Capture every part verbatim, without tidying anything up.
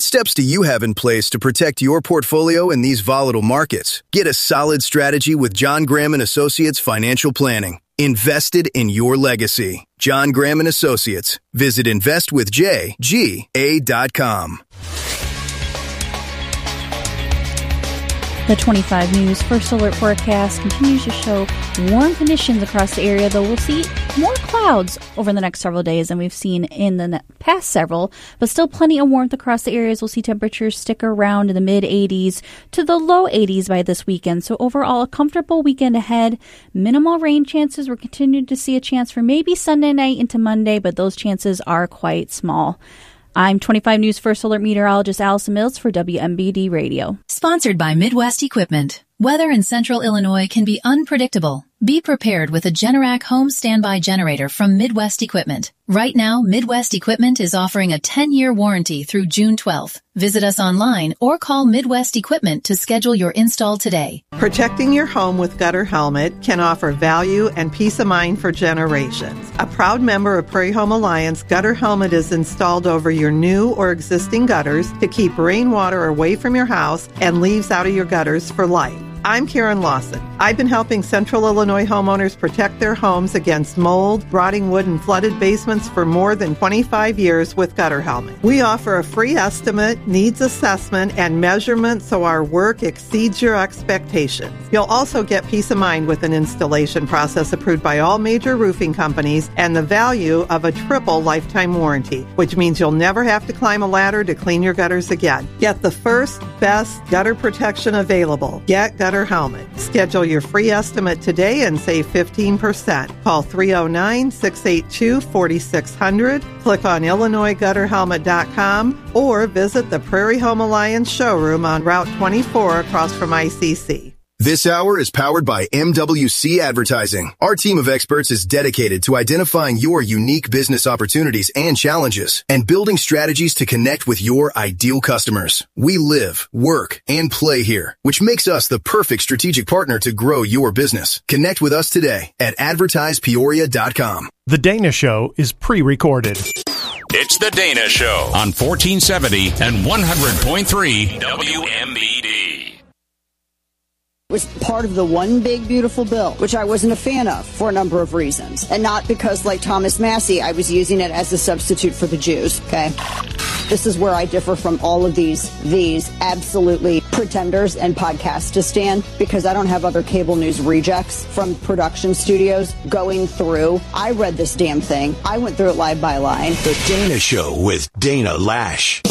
steps do you have in place to protect your portfolio in these volatile markets? Get a solid strategy with John Graham and Associates Financial Planning. Invested in your legacy. John Graham and Associates. Visit invest with j g a dot com. The twenty-five News First Alert forecast continues to show warm conditions across the area, though we'll see more clouds over the next several days than we've seen in the past several, but still plenty of warmth across the areas. We'll see temperatures stick around in the mid eighties to the low eighties by this weekend. So overall, a comfortable weekend ahead. Minimal rain chances. We're continuing to see a chance for maybe Sunday night into Monday, but those chances are quite small. I'm twenty-five News First Alert meteorologist Allison Mills for W M B D Radio. Sponsored by Midwest Equipment. Weather in central Illinois can be unpredictable. Be prepared with a Generac home standby generator from Midwest Equipment. Right now, Midwest Equipment is offering a ten-year warranty through June twelfth. Visit us online or call Midwest Equipment to schedule your install today. Protecting your home with Gutter Helmet can offer value and peace of mind for generations. A proud member of Prairie Home Alliance, Gutter Helmet is installed over your new or existing gutters to keep rainwater away from your house and leaves out of your gutters for life. I'm Karen Lawson. I've been helping Central Illinois homeowners protect their homes against mold, rotting wood, and flooded basements for more than twenty-five years with Gutter Helmet. We offer a free estimate, needs assessment, and measurement so our work exceeds your expectations. You'll also get peace of mind with an installation process approved by all major roofing companies and the value of a triple lifetime warranty, which means you'll never have to climb a ladder to clean your gutters again. Get the first, best gutter protection available. Get Gutter Helmet. Schedule your free estimate today and save fifteen percent. Call three oh nine, six eight two, four six zero zero, click on Illinois Gutter Helmet dot com, or visit the Prairie Home Alliance showroom on Route twenty-four across from I C C. This hour is powered by M W C Advertising. Our team of experts is dedicated to identifying your unique business opportunities and challenges and building strategies to connect with your ideal customers. We live, work, and play here, which makes us the perfect strategic partner to grow your business. Connect with us today at advertise peoria dot com. The Dana Show is pre-recorded. It's The Dana Show on fourteen seventy and one hundred point three W M B D. Was part of the one big beautiful bill, which I wasn't a fan of for a number of reasons. And not because, like Thomas Massey, I was using it as a substitute for the Jews, okay? This is where I differ from all of these, these absolutely pretenders and podcasts to stand, because I don't have other cable news rejects from production studios going through. I read this damn thing. I went through it line by line. The Dana Show with Dana Lash.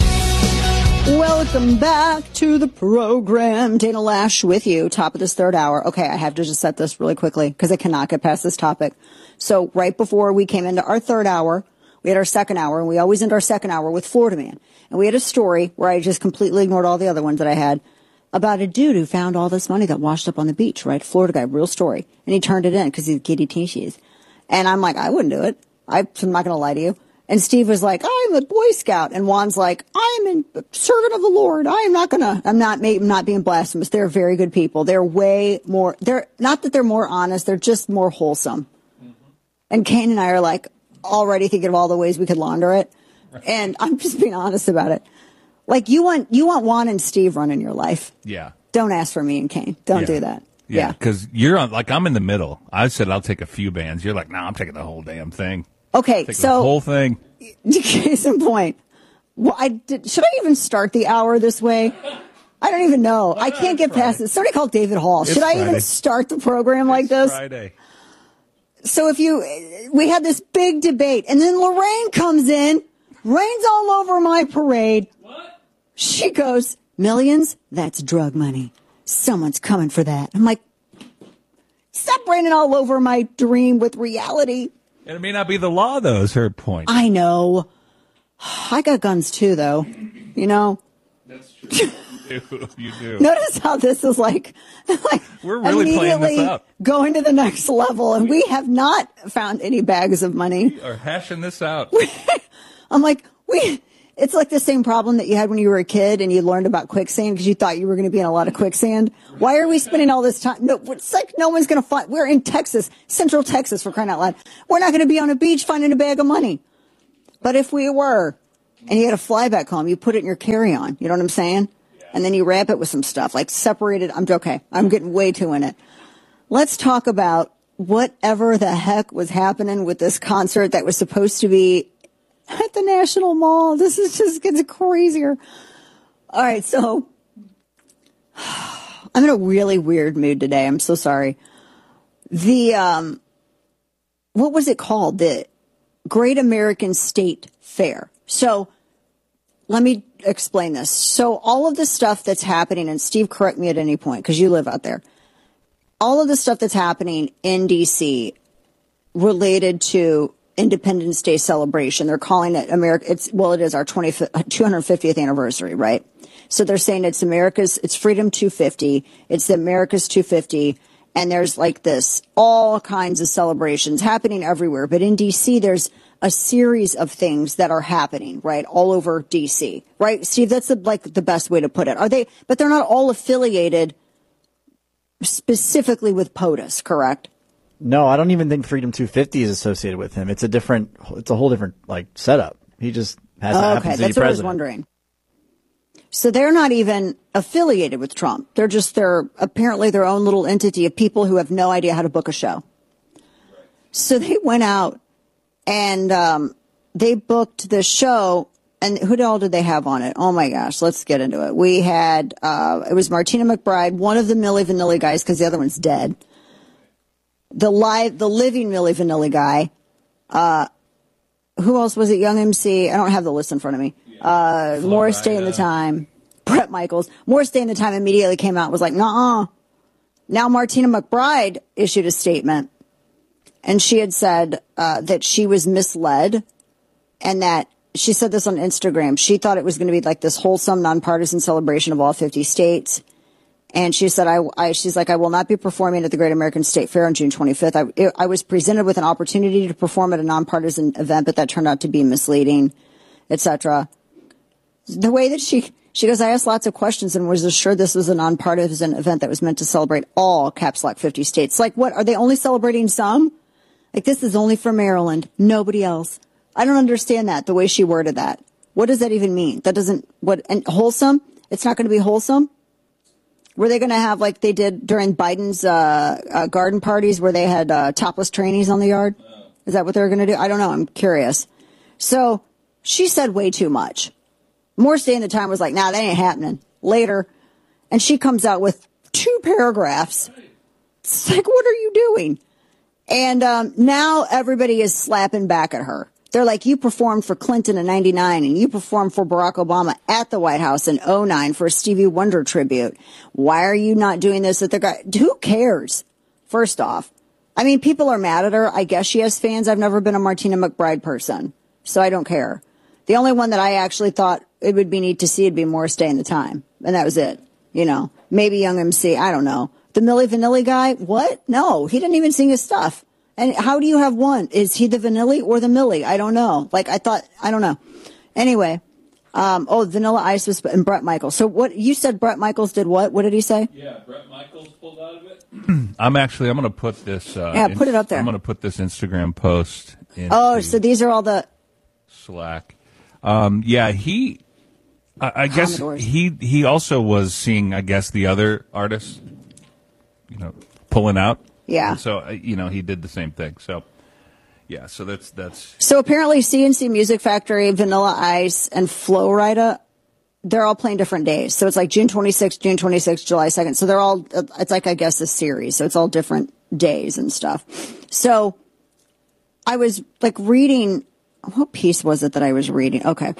Welcome back to the program. Dana Lash with you, top of this third hour. Okay, I have to just set this really quickly because I cannot get past this topic. So right before we came into our third hour, we had our second hour, and we always end our second hour with Florida Man. And we had a story where I just completely ignored all the other ones that I had about a dude who found all this money that washed up on the beach, right? Florida guy, real story. And he turned it in because he's kitty tissues. And I'm like, I wouldn't do it. I'm not going to lie to you. And Steve was like, I'm a Boy Scout. And Juan's like, I'm a servant of the Lord. I am not going to, I'm not, I'm not being blasphemous. They're very good people. They're way more, they're not that they're more honest. They're just more wholesome. Mm-hmm. And Kane and I are like already thinking of all the ways we could launder it. Right. And I'm just being honest about it. Like you want, you want Juan and Steve running your life. Yeah. Don't ask for me and Kane. Don't yeah. do that. Yeah. Yeah. Cause you're on, like, I'm in the middle. I said, I'll take a few bands. You're like, no, nah, I'm taking the whole damn thing. Okay, Take so the whole thing. Case in point. Well, I did, should I even start the hour this way? I don't even know. I can't get past it. Somebody called David Hall. It's should I Friday. even start the program like it's this? Friday. So if you, we had this big debate, and then Lorraine comes in, rains all over my parade. What? She goes, millions? That's drug money. Someone's coming for that. I'm like, stop raining all over my dream with reality. And it may not be the law, though, is her point. I know. I got guns, too, though. You know? That's true. You do. You do. Notice how this is like, like we're really playing this up. Going to the next level, and we have not found any bags of money. We are hashing this out. I'm like, we... It's like the same problem that you had when you were a kid and you learned about quicksand because you thought you were going to be in a lot of quicksand. Why are we spending all this time? No, it's like no one's going to find. We're in Texas, Central Texas, for crying out loud. We're not going to be on a beach finding a bag of money. But if we were, and you got to fly back home. You put it in your carry-on. You know what I'm saying? Yeah. And then you wrap it with some stuff, like separated. I'm okay. I'm getting way too in it. Let's talk about whatever the heck was happening with this concert that was supposed to be at the National Mall. This is just getting crazier. All right, so I'm in a really weird mood today. I'm so sorry. The, um, what was it called? The Great American State Fair. So let me explain this. So all of the stuff that's happening, and Steve, correct me at any point because you live out there. All of the stuff that's happening in D C related to Independence Day celebration, they're calling it America. It's, well, it is our two hundred fiftieth anniversary, right? So they're saying it's America's, it's Freedom two fifty. It's the America's two fifty. And there's like this, all kinds of celebrations happening everywhere. But in D C, there's a series of things that are happening, right? All over D C, right? Steve, that's the, like the best way to put it. Are they, but they're not all affiliated specifically with POTUS, correct? No, I don't even think Freedom two fifty is associated with him. It's a different, it's a whole different like setup. He just has to oh, happen okay, to that's be what president. I was wondering. So they're not even affiliated with Trump. They're just, they're apparently their own little entity of people who have no idea how to book a show. So they went out and um, they booked the show. And who all did they have on it? Oh, my gosh. Let's get into it. We had, uh, it was Martina McBride, one of the Milli Vanilli guys, because the other one's dead. The live, the living Milli Vanilli guy. Uh, who else was it? Young M C. I don't have the list in front of me. Uh, Morris Day in the Time. Brett Michaels. Morris Day in the Time immediately came out and was like, nuh-uh. Now Martina McBride issued a statement. And she had said uh, that she was misled and that she said this on Instagram. She thought it was going to be like this wholesome, nonpartisan celebration of all fifty states. And she said, I, I, she's like, I will not be performing at the Great American State Fair on June twenty-fifth. I, it, I was presented with an opportunity to perform at a nonpartisan event, but that turned out to be misleading, et cetera. The way that she, she goes, I asked lots of questions and was assured this was a nonpartisan event that was meant to celebrate all caps lock fifty states. Like, what? Are they only celebrating some? Like, this is only for Maryland, nobody else. I don't understand that, the way she worded that. What does that even mean? That doesn't, what, and wholesome? It's not going to be wholesome? Were they going to have, like they did during Biden's uh, uh, garden parties where they had uh, topless trannies on the yard? Is that what they were going to do? I don't know. I'm curious. So she said way too much. Morris Day in the Time was like, nah, that ain't happening. Later. And she comes out with two paragraphs. It's like, what are you doing? And um, now everybody is slapping back at her. They're like, you performed for Clinton in ninety-nine and you performed for Barack Obama at the White House in oh nine for a Stevie Wonder tribute. Why are you not doing this at the guy? Who cares? First off, I mean, people are mad at her. I guess she has fans. I've never been a Martina McBride person, so I don't care. The only one that I actually thought it would be neat to see would be Morris Day in the Time. And that was it. You know, maybe Young M C. I don't know. The Milli Vanilli guy? What? No, he didn't even sing his stuff. And how do you have one? Is he the Vanilli or the Milli? I don't know. Like, I thought, I don't know. Anyway, um, oh, Vanilla Ice was, and Brett Michaels. So what, you said Brett Michaels did what? What did he say? Yeah, Brett Michaels pulled out of it. I'm actually, I'm going to put this. Uh, yeah, put it up there. I'm going to put this Instagram post in. Oh, so these are all the. Slack. Um, yeah, he, I, I guess he, he also was seeing, I guess, the other artists, you know, pulling out. Yeah. And so, you know, he did the same thing. So, yeah, so that's, that's. So apparently C N C Music Factory, Vanilla Ice, and Flo Rida, they're all playing different days. So it's like June twenty-sixth, June twenty-sixth, July second. So they're all, it's like, I guess, a series. So it's all different days and stuff. So I was like reading, what piece was it that I was reading? Okay.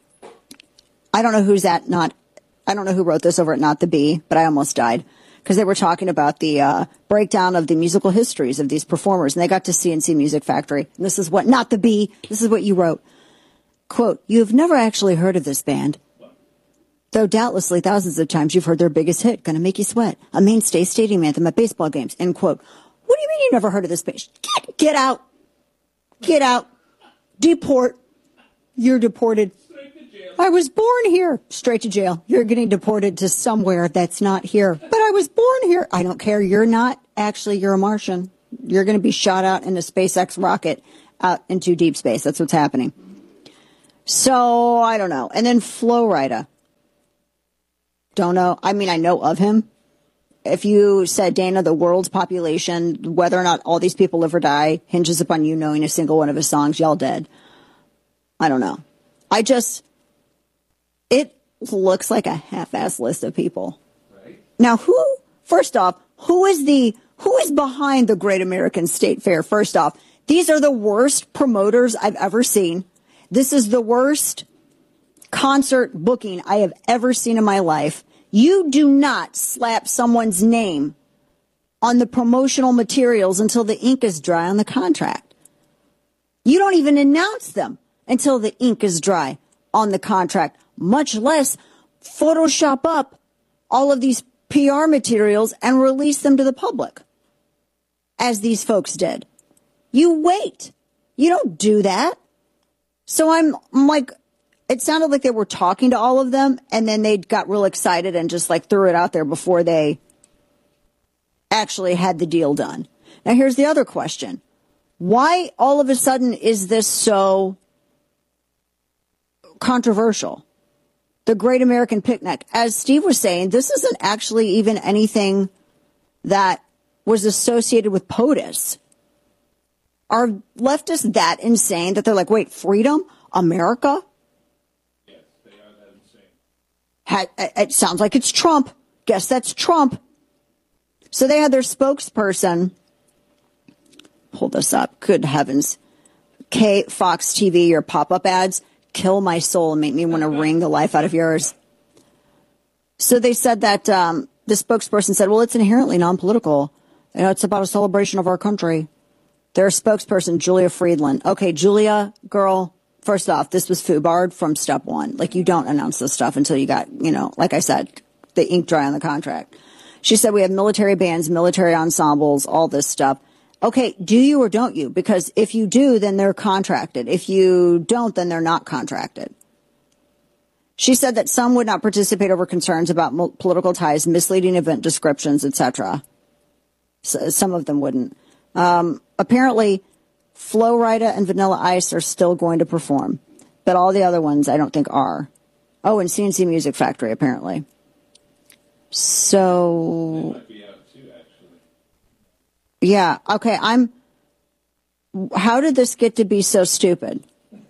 I don't know who's at not, I don't know who wrote this over at Not the Bee, but I almost died. Because they were talking about the uh, breakdown of the musical histories of these performers. And they got to C N C Music Factory. And this is what, Not the Bee, this is what you wrote. Quote, you've never actually heard of this band. Though doubtlessly thousands of times you've heard their biggest hit, Gonna Make You Sweat, a mainstay stadium anthem at baseball games, end quote. What do you mean you never heard of this band? Get, get out. Get out. Deport. You're deported. I was born here. Straight to jail. You're getting deported to somewhere that's not here. But I was born here. I don't care. You're not. Actually, you're a Martian. You're going to be shot out in a SpaceX rocket out into deep space. That's what's happening. So, I don't know. And then Flo Rida. Don't know. I mean, I know of him. If you said, Dana, the world's population, whether or not all these people live or die, hinges upon you knowing a single one of his songs, y'all dead. I don't know. I just, it looks like a half-ass list of people. Right. Now, who, first off, who is the, who is behind the Great American State Fair? First off, these are the worst promoters I've ever seen. This is the worst concert booking I have ever seen in my life. You do not slap someone's name on the promotional materials until the ink is dry on the contract. You don't even announce them until the ink is dry on the contract, much less Photoshop up all of these P R materials and release them to the public, as these folks did. You wait. You don't do that. So I'm, I'm like, it sounded like they were talking to all of them, and then they got real excited and just like threw it out there before they actually had the deal done. Now, here's the other question. Why all of a sudden is this so controversial? The Great American Picnic. As Steve was saying, this isn't actually even anything that was associated with POTUS. Are leftists that insane that they're like, wait, freedom? America? Yes, they are that insane. Had, it sounds like it's Trump. Guess that's Trump. So they had their spokesperson. Hold this up. Good heavens. K Fox T V, your pop-up ads kill my soul and make me want to wring the life out of yours. So they said that um, the spokesperson said, well, it's inherently non-political. You know, it's about a celebration of our country. Their spokesperson, Julia Friedland. Okay, Julia, girl, first off, this was FUBARD from step one. Like, you don't announce this stuff until you got, you know, like I said, the ink dry on the contract. She said we have military bands, military ensembles, all this stuff. Okay, do you or don't you? Because if you do, then they're contracted. If you don't, then they're not contracted. She said that some would not participate over concerns about political ties, misleading event descriptions, et cetera. So some of them wouldn't. Um, apparently, Flo Rida and Vanilla Ice are still going to perform, but all the other ones I don't think are. Oh, and C N C Music Factory, apparently. So, They might be out too, actually. Yeah, okay, I'm... How did this get to be so stupid?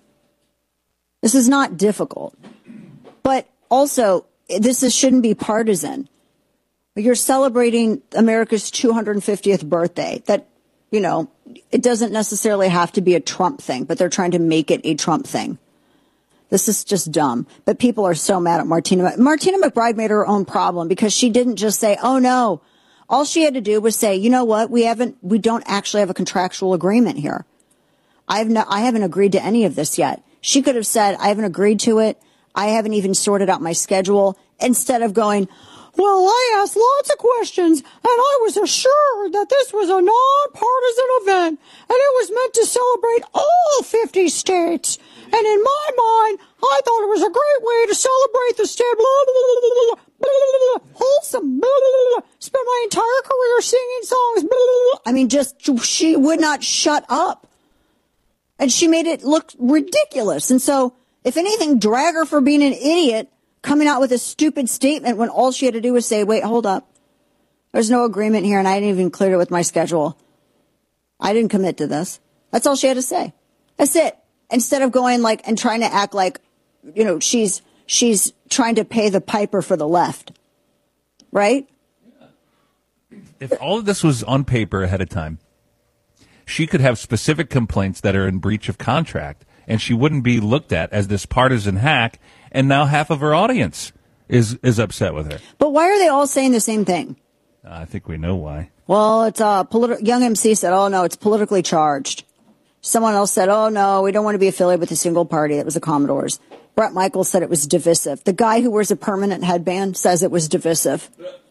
This is not difficult. But also, this is, shouldn't be partisan. You're celebrating America's two hundred fiftieth birthday. That, you know, it doesn't necessarily have to be a Trump thing, but they're trying to make it a Trump thing. This is just dumb. But people are so mad at Martina. Martina McBride made her own problem because she didn't just say, oh, no. All she had to do was say, you know what? We haven't, we don't actually have a contractual agreement here. I have no, I haven't agreed to any of this yet. She could have said, I haven't agreed to it. I haven't even sorted out my schedule, instead of going, well, I asked lots of questions, and I was assured that this was a nonpartisan event, and it was meant to celebrate all fifty states. And in my mind, I thought it was a great way to celebrate the state, blah, blah, blah, blah, blah, blah, blah, wholesome, blah, blah, blah, spent my entire career singing songs, blah, blah, blah. I mean, just, she would not shut up. And she made it look ridiculous. And so, if anything, drag her for being an idiot, coming out with a stupid statement when all she had to do was say, wait, hold up. There's no agreement here, and I didn't even clear it with my schedule. I didn't commit to this. That's all she had to say. That's it. Instead of going like and trying to act like, you know, she's she's trying to pay the piper for the left. Right? If all of this was on paper ahead of time, she could have specific complaints that are in breach of contract, and she wouldn't be looked at as this partisan hack, and now half of her audience is is upset with her. But why are they all saying the same thing? Uh, I think we know why. Well, it's uh, politi- Young M C said, oh, no, it's politically charged. Someone else said, oh, no, we don't want to be affiliated with a single party. It was the Commodores. Brett Michaels said it was divisive. The guy who wears a permanent headband says it was divisive.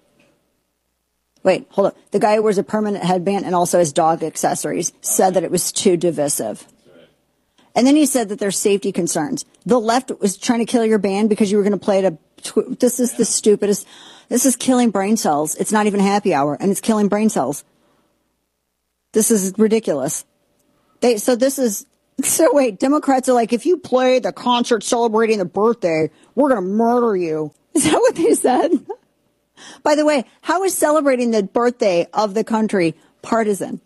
Wait, hold up. The guy who wears a permanent headband and also has dog accessories said that it was too divisive. And then he said that there's safety concerns. The left was trying to kill your band because you were going to play it a... Tw- this is the stupidest... This is killing brain cells. It's not even happy hour, and it's killing brain cells. This is ridiculous. They, so this is So wait, Democrats are like, if you play the concert celebrating the birthday, we're going to murder you. Is that what they said? By the way, how is celebrating the birthday of the country partisan?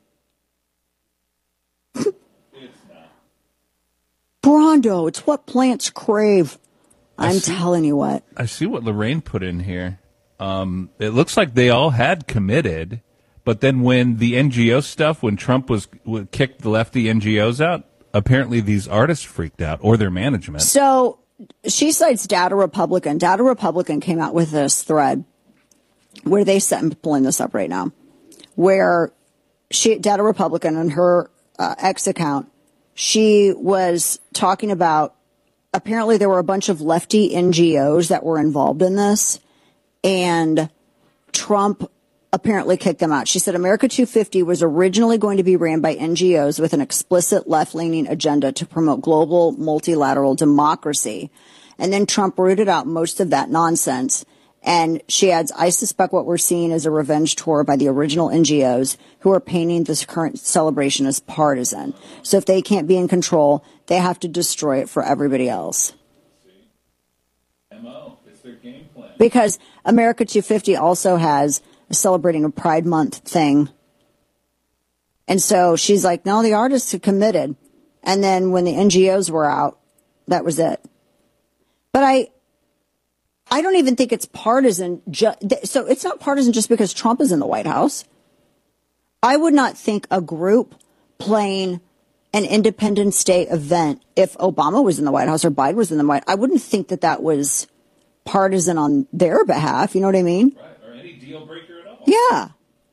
It's not. Brando, it's what plants crave. I'm see, telling you what. I see what Lorraine put in here. Um, it looks like they all had committed, but then when the N G O stuff, when Trump was, was kicked the lefty N G Os out, apparently these artists freaked out, or their management. So she cites Data Republican. Data Republican came out with this thread where they said, I'm pulling this up right now, where she, Data Republican, on her uh, X account, she was talking about, apparently there were a bunch of lefty N G Os that were involved in this, and Trump apparently kicked them out. She said America two fifty was originally going to be ran by N G Os with an explicit left-leaning agenda to promote global multilateral democracy. And then Trump rooted out most of that nonsense. And she adds, I suspect what we're seeing is a revenge tour by the original N G Os who are painting this current celebration as partisan. So if they can't be in control, they have to destroy it for everybody else. M O, it's their game plan. Because America two fifty also has a celebrating a Pride Month thing. And so she's like, no, the artists have committed. And then when the N G Os were out, that was it. But I... I don't even think it's partisan. Ju- so it's not partisan just because Trump is in the White House. I would not think a group playing an Independence Day event, if Obama was in the White House or Biden was in the White House, I wouldn't think that that was partisan on their behalf. You know what I mean? Right, or any deal breaker at all. Yeah.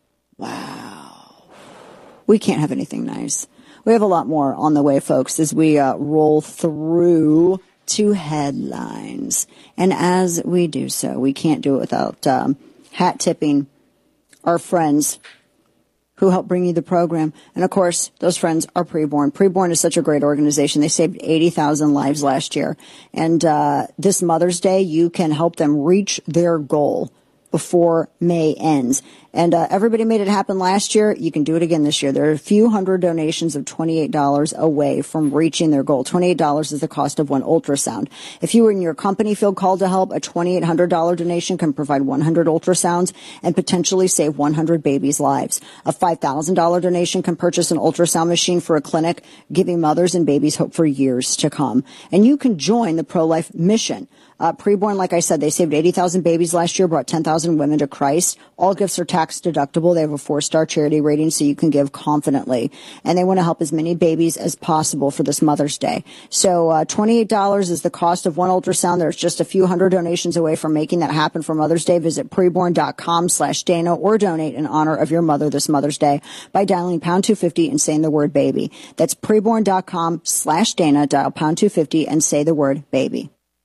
Wow. We can't have anything nice. We have a lot more on the way, folks, as we uh, roll through to headlines. And as we do so, we can't do it without um, hat tipping our friends who help bring you the program. And of course, those friends are Preborn. Preborn is such a great organization. They saved eighty thousand lives last year. And uh, this Mother's Day, you can help them reach their goal before May ends. And uh, everybody made it happen last year. You can do it again this year. There are a few hundred donations of twenty-eight dollars away from reaching their goal. twenty-eight dollars is the cost of one ultrasound. If you and your company feel called to help, a twenty-eight hundred dollars donation can provide one hundred ultrasounds and potentially save one hundred babies' lives. A five thousand dollars donation can purchase an ultrasound machine for a clinic, giving mothers and babies hope for years to come. And you can join the pro-life mission. Uh, Preborn, like I said, they saved eighty thousand babies last year, brought ten thousand women to Christ. All gifts are tax deductible. They have a four-star charity rating, so you can give confidently. And they want to help as many babies as possible for this Mother's Day. So uh, twenty-eight dollars is the cost of one ultrasound. There's just a few hundred donations away from making that happen for Mother's Day. Visit preborn.com slash Dana or donate in honor of your mother this Mother's Day by dialing pound two fifty and saying the word baby. That's preborn.com slash Dana. Dial pound two fifty and say the word baby.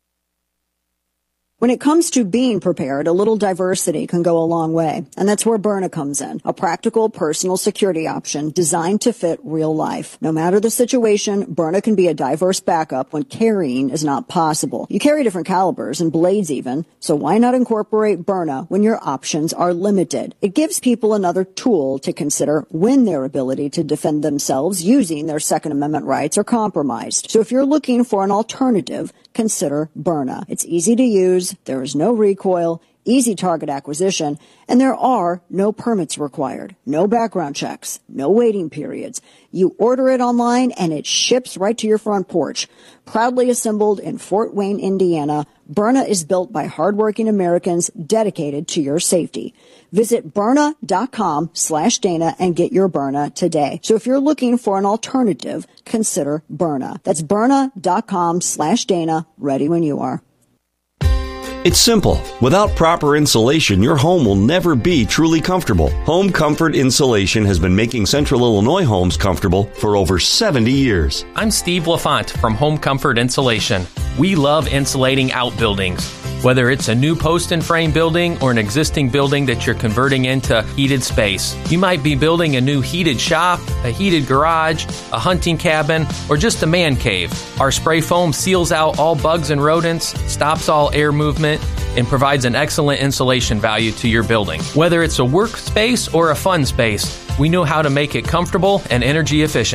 When it comes to being prepared, a little diversity can go a long way. And that's where Byrna comes in, a practical personal security option designed to fit real life. No matter the situation, Byrna can be a diverse backup when carrying is not possible. You carry different calibers and blades even, so why not incorporate Byrna when your options are limited? It gives people another tool to consider when their ability to defend themselves using their Second Amendment rights are compromised. So if you're looking for an alternative, consider Byrna. It's easy to use. There is no recoil, easy target acquisition, and there are no permits required, no background checks, no waiting periods. You order it online and it ships right to your front porch. Proudly assembled in Fort Wayne, Indiana, Byrna is built by hardworking Americans dedicated to your safety. Visit Byrna.com slash Dana and get your Byrna today. So if you're looking for an alternative, consider Byrna. That's Byrna.com slash Dana, ready when you are. It's simple. Without proper insulation, your home will never be truly comfortable. Home Comfort Insulation has been making Central Illinois homes comfortable for over seventy years. I'm Steve LaFont from Home Comfort Insulation. We love insulating outbuildings. Whether it's a new post and frame building or an existing building that you're converting into heated space. You might be building a new heated shop, a heated garage, a hunting cabin, or just a man cave. Our spray foam seals out all bugs and rodents, stops all air movement, and provides an excellent insulation value to your building. Whether it's a workspace or a fun space, we know how to make it comfortable and energy efficient.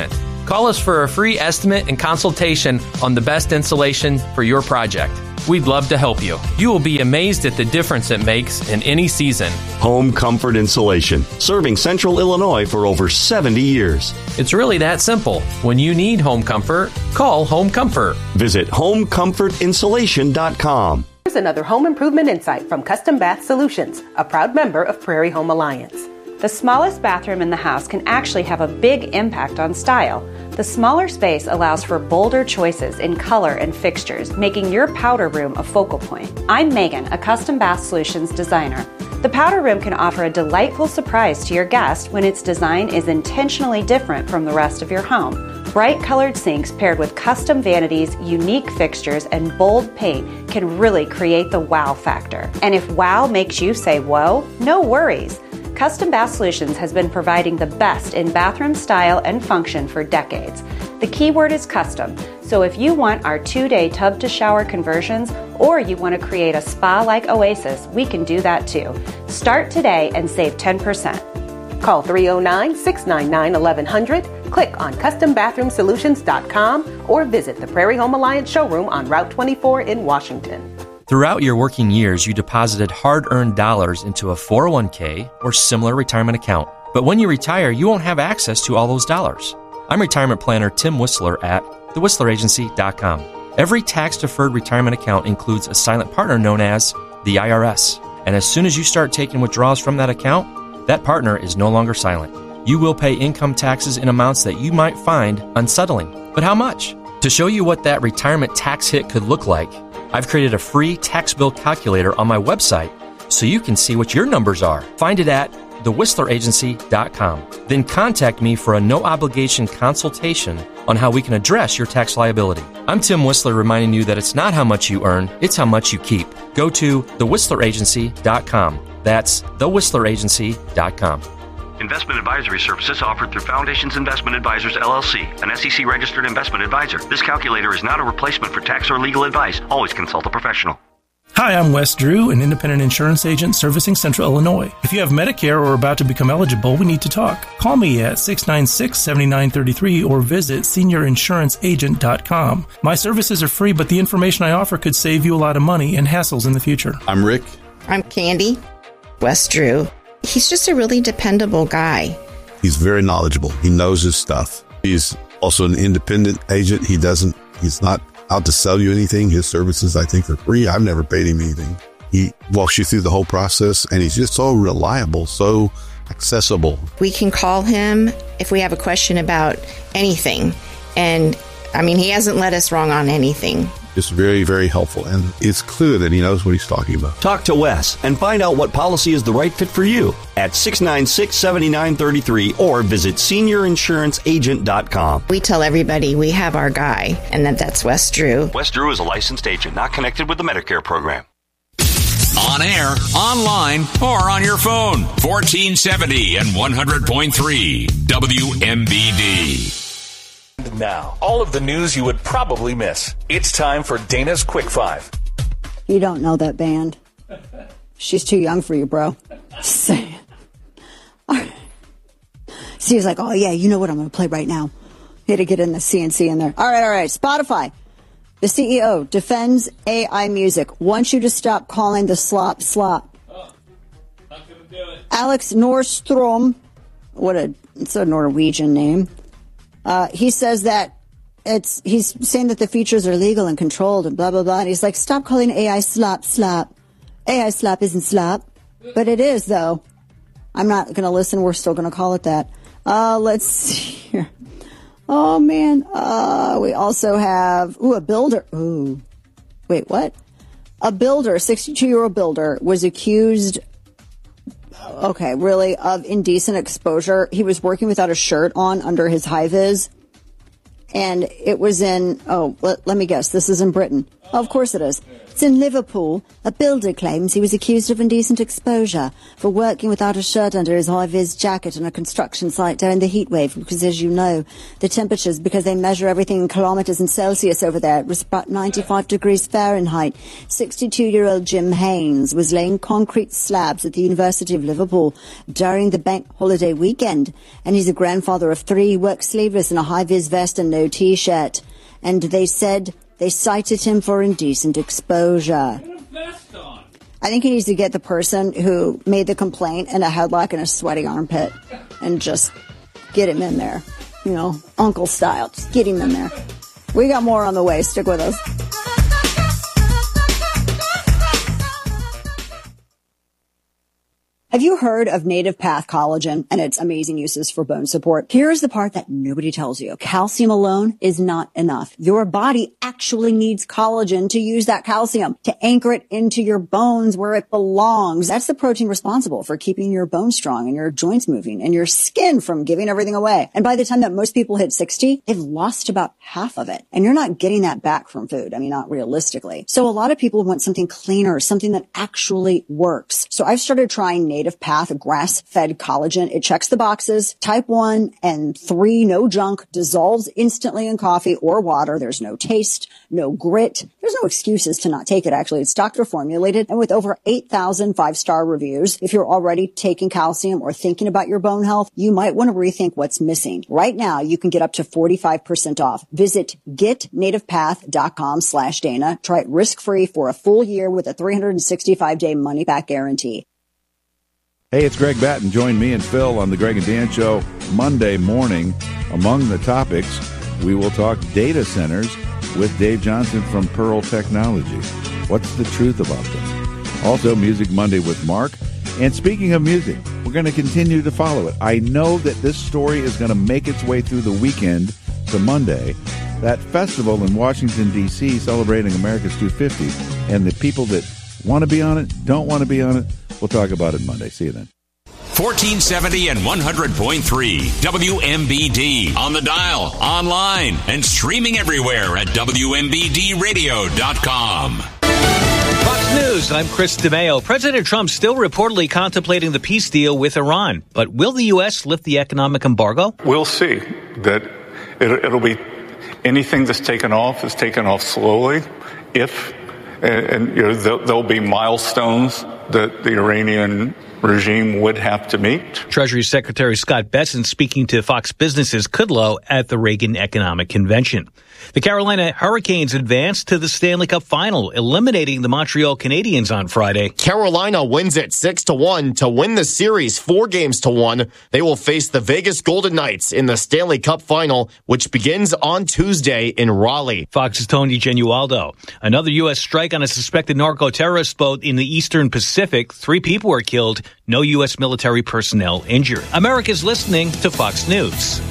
Call us for a free estimate and consultation on the best insulation for your project. We'd love to help you. You will be amazed at the difference it makes in any season. Home Comfort Insulation, serving Central Illinois for over seventy years. It's really that simple. When you need home comfort, call Home Comfort. Visit home comfort insulation dot com. Here's another home improvement insight from Custom Bath Solutions, a proud member of Prairie Home Alliance. The smallest bathroom in the house can actually have a big impact on style. The smaller space allows for bolder choices in color and fixtures, making your powder room a focal point. I'm Megan, a Custom Bath Solutions designer. The powder room can offer a delightful surprise to your guest when its design is intentionally different from the rest of your home. Bright colored sinks paired with custom vanities, unique fixtures, and bold paint can really create the wow factor. And if wow makes you say whoa, no worries. Custom Bath Solutions has been providing the best in bathroom style and function for decades. The key word is custom, so if you want our two-day tub-to-shower conversions or you want to create a spa-like oasis, we can do that too. Start today and save ten percent. Call three oh nine, six nine nine, eleven hundred, click on custom bathroom solutions dot com, or visit the Prairie Home Alliance showroom on Route twenty-four in Washington. Throughout your working years, you deposited hard-earned dollars into a four oh one k or similar retirement account. But when you retire, you won't have access to all those dollars. I'm retirement planner Tim Whistler at the whistler agency dot com. Every tax-deferred retirement account includes a silent partner known as the I R S. And as soon as you start taking withdrawals from that account, that partner is no longer silent. You will pay income taxes in amounts that you might find unsettling. But how much? To show you what that retirement tax hit could look like, I've created a free tax bill calculator on my website so you can see what your numbers are. Find it at the whistler agency dot com. Then contact me for a no-obligation consultation on how we can address your tax liability. I'm Tim Whistler reminding you that it's not how much you earn, it's how much you keep. Go to the whistler agency dot com. That's the whistler agency dot com. Investment advisory services offered through Foundations Investment Advisors, L L C, an S E C-registered investment advisor. This calculator is not a replacement for tax or legal advice. Always consult a professional. Hi, I'm Wes Drew, an independent insurance agent servicing Central Illinois. If you have Medicare or are about to become eligible, we need to talk. Call me at six nine six, seven nine three three or visit senior insurance agent dot com. My services are free, but the information I offer could save you a lot of money and hassles in the future. I'm Rick. I'm Candy. Wes Drew. He's just a really dependable guy. He's very knowledgeable. He knows his stuff. He's also an independent agent. He doesn't, he's not out to sell you anything. His services, I think, are free. I've never paid him anything. He walks you through the whole process, and he's just so reliable, so accessible. We can call him if we have a question about anything. And, I mean, he hasn't led us wrong on anything. It's very, very helpful, and it's clear that he knows what he's talking about. Talk to Wes and find out what policy is the right fit for you at six nine six, seven nine three three or visit senior insurance agent dot com. We tell everybody we have our guy, and that that's Wes Drew. Wes Drew is a licensed agent, not connected with the Medicare program. On air, online, or on your phone. fourteen seventy and one hundred point three W M B D. Now, all of the news you would probably miss. It's time for Dana's Quick Five. You don't know that band. She's too young for you, bro. Just saying. Right. Steve's like, oh, yeah, you know what I'm going to play right now. He had to get in the C N C in there. All right, all right. Spotify. The C E O defends A I music. Wants you to stop calling the slop slop. Oh, not going to do it. Alex Norstrom. What a, it's a Norwegian name. Uh, he says that it's, he's saying that the features are legal and controlled and blah, blah, blah. And he's like, stop calling A I slop, slop. A I slop isn't slop. But it is, though. I'm not going to listen. We're still going to call it that. Uh, let's see here. Oh, man. Uh, we also have, ooh, a builder. Ooh. Wait, what? A builder, a sixty-two-year-old builder, was accused, okay, really, of indecent exposure. He was working without a shirt on under his high-vis. And it was in, oh, let, let me guess, this is in Britain. Oh, of course it is. It's It's in Liverpool. A builder claims he was accused of indecent exposure for working without a shirt under his high-vis jacket on a construction site during the heat wave, because, as you know, the temperatures, because they measure everything in kilometres and Celsius over there, it was about ninety-five degrees Fahrenheit. sixty-two-year-old Jim Haynes was laying concrete slabs at the University of Liverpool during the bank holiday weekend, and he's a grandfather of three. He works sleeveless in a high-vis vest and no T-shirt, and they said they cited him for indecent exposure. I think he needs to get the person who made the complaint in a headlock and a sweaty armpit and just get him in there. You know, uncle style. Just get him in there. We got more on the way. Stick with us. Have you heard of Native Path Collagen and its amazing uses for bone support? Here's the part that nobody tells you. Calcium alone is not enough. Your body actually needs collagen to use that calcium, to anchor it into your bones where it belongs. That's the protein responsible for keeping your bones strong and your joints moving and your skin from giving everything away. And by the time that most people hit sixty, they've lost about half of it. And you're not getting that back from food. I mean, not realistically. So a lot of people want something cleaner, something that actually works. So I've started trying Native Native Path grass-fed collagen. It checks the boxes. Type one and three, no junk, dissolves instantly in coffee or water. There's no taste, no grit. There's no excuses to not take it, actually. It's doctor formulated and with over eight thousand five-star reviews. If you're already taking calcium or thinking about your bone health, you might want to rethink what's missing. Right now, you can get up to forty-five percent off. Visit getnativepath.com slash Dana. Try it risk-free for a full year with a three hundred sixty-five day money-back guarantee. Hey, it's Greg Batten. Join me and Phil on the Greg and Dan Show Monday morning. Among the topics, we will talk data centers with Dave Johnson from Pearl Technologies. What's the truth about them? Also, Music Monday with Mark. And speaking of music, we're going to continue to follow it. I know that this story is going to make its way through the weekend to Monday. That festival in Washington, D C, celebrating America's two fifty, and the people that want to be on it, don't want to be on it. We'll talk about it Monday. See you then. fourteen seventy and one hundred point three W M B D. On the dial, online, and streaming everywhere at W M B D radio dot com. Fox News, I'm Chris DeMeo. President Trump still reportedly contemplating the peace deal with Iran. But will the U S lift the economic embargo? We'll see. That it, it'll be anything that's taken off is taken off slowly. If, and, and you know, there'll, there'll be milestones that the Iranian regime would have to meet. Treasury Secretary Scott Bessent speaking to Fox Business's Kudlow at the Reagan Economic Convention. The Carolina Hurricanes advanced to the Stanley Cup Final, eliminating the Montreal Canadiens on Friday. Carolina wins it six to one to win the series four games to one. They will face the Vegas Golden Knights in the Stanley Cup Final, which begins on Tuesday in Raleigh. Fox's Tony Genualdo. Another U S strike on a suspected narco-terrorist boat in the Eastern Pacific. Three people were killed. No U S military personnel injured. America's listening to Fox News.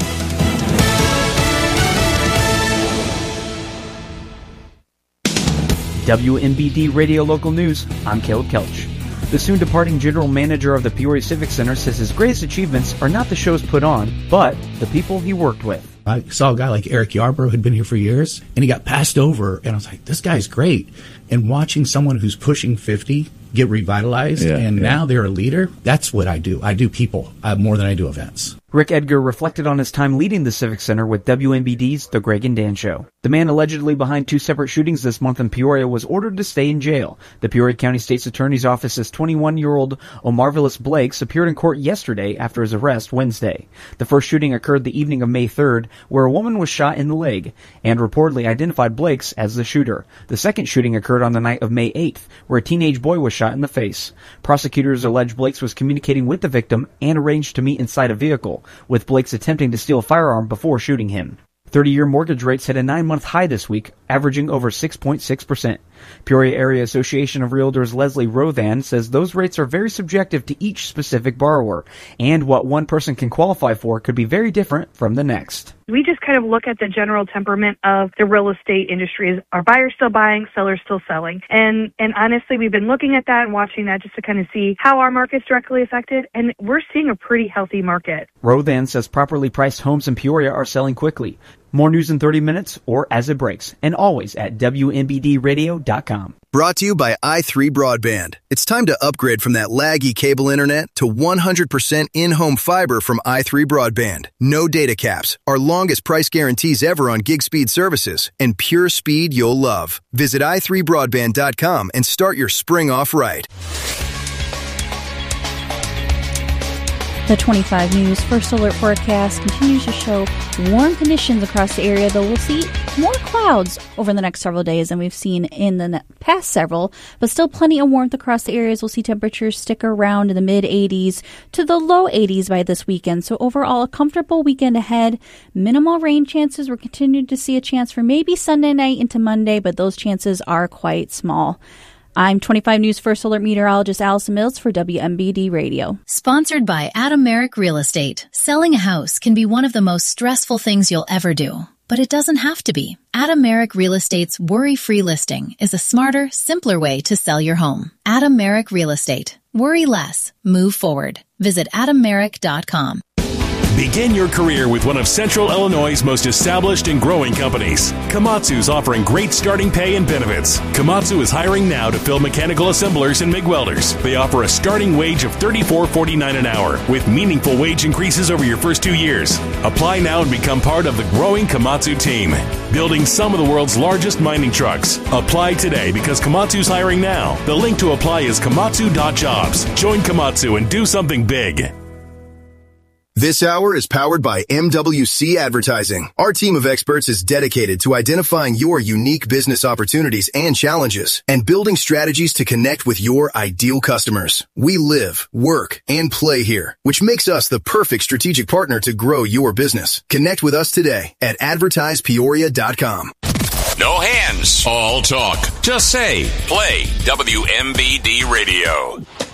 W M B D Radio Local News, I'm Caleb Kelch. The soon-departing general manager of the Peoria Civic Center says his greatest achievements are not the shows put on, but the people he worked with. I saw a guy like Eric Yarbrough who'd been here for years, and he got passed over, and I was like, this guy's great. And watching someone who's pushing fifty get revitalized, Yeah, and yeah. now they're a leader, that's what I do. I do people uh, more than I do events. Rick Edgar reflected on his time leading the Civic Center with W M B D's The Greg and Dan Show. The man allegedly behind two separate shootings this month in Peoria was ordered to stay in jail. The Peoria County State's Attorney's Office says twenty-one-year-old Omarvelous Blakes appeared in court yesterday after his arrest Wednesday. The first shooting occurred the evening of May third, where a woman was shot in the leg, and reportedly identified Blakes as the shooter. The second shooting occurred on the night of May eighth, where a teenage boy was shot in the face. Prosecutors allege Blakes was communicating with the victim and arranged to meet inside a vehicle, with Blakes attempting to steal a firearm before shooting him. thirty-year mortgage rates hit a nine-month high this week, averaging over six point six percent. Peoria Area Association of Realtors Leslie Rothan says those rates are very subjective to each specific borrower, and what one person can qualify for could be very different from the next. We just kind of look at the general temperament of the real estate industry. Is are buyers still buying, sellers still selling? And and honestly, we've been looking at that and watching that just to kind of see how our market's directly affected, and we're seeing a pretty healthy market. Rothan says properly priced homes in Peoria are selling quickly. More news in thirty minutes or as it breaks, and always at W M B D radio dot com. Brought to you by i three Broadband. It's time to upgrade from that laggy cable internet to one hundred percent in-home fiber from i three Broadband. No data caps, our longest price guarantees ever on gig speed services, and pure speed you'll love. Visit i three broadband dot com and start your spring off right. The twenty-five News First Alert forecast continues to show warm conditions across the area, though we'll see more clouds over the next several days than we've seen in the past several, but still plenty of warmth across the areas. We'll see temperatures stick around in the mid eighties to the low eighties by this weekend. So overall, a comfortable weekend ahead. Minimal rain chances. We're continuing to see a chance for maybe Sunday night into Monday, but those chances are quite small. I'm twenty-five News First Alert meteorologist Allison Mills for W M B D Radio. Sponsored by Adam Merrick Real Estate. Selling a house can be one of the most stressful things you'll ever do, but it doesn't have to be. Adam Merrick Real Estate's worry-free listing is a smarter, simpler way to sell your home. Adam Merrick Real Estate. Worry less. Move forward. Visit adam merrick dot com. Begin your career with one of Central Illinois' most established and growing companies. Komatsu's offering great starting pay and benefits. Komatsu is hiring now to fill mechanical assemblers and MIG welders. They offer a starting wage of thirty-four forty-nine an hour with meaningful wage increases over your first two years. Apply now and become part of the growing Komatsu team, building some of the world's largest mining trucks. Apply today because Komatsu's hiring now. The link to apply is komatsu dot jobs. Join Komatsu and do something big. This hour is powered by M W C Advertising. Our team of experts is dedicated to identifying your unique business opportunities and challenges and building strategies to connect with your ideal customers. We live, work, and play here, which makes us the perfect strategic partner to grow your business. Connect with us today at advertise peoria dot com. No hands, all talk. Just say, play W M B D Radio.